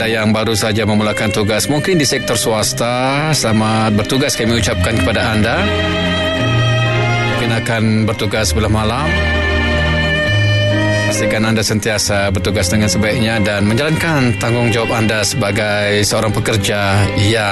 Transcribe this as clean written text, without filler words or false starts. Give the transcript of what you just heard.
anda yang baru saja memulakan tugas mungkin di sektor swasta, selamat bertugas kami ucapkan kepada anda. Mungkin akan bertugas sebelah malam. Pastikan anda sentiasa bertugas dengan sebaiknya dan menjalankan tanggungjawab anda sebagai seorang pekerja yang